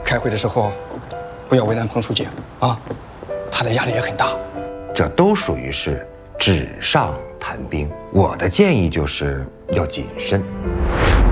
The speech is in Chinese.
开会的时候不要为难彭书记啊，他的压力也很大。 这都属于是纸上谈兵。我的建议就是要谨慎。